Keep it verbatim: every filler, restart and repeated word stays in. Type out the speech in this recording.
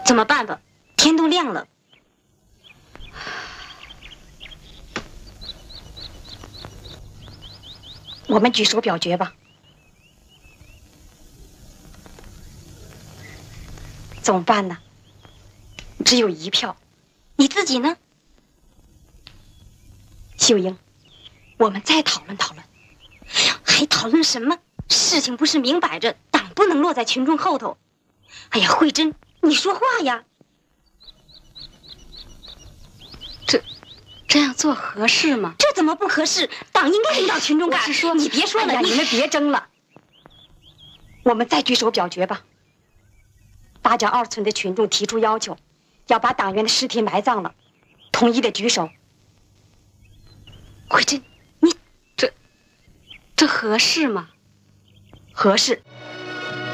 怎么办吧？天都亮了。我们举手表决吧。怎么办呢？只有一票。你自己呢？秀英，我们再讨论讨论。还讨论什么？事情不是明摆着，党不能落在群众后头。哎呀，慧珍，你说话呀！ 这这样做合适吗？ 这怎么不合适？党应该领导群众干。 我是说， 你别说了， 哎、 你们别争了。我们再举手表决吧。大家二村的群众提出要求，要把党员的尸体埋葬了，统一的举手。慧珍，你这这合适吗？ 合适。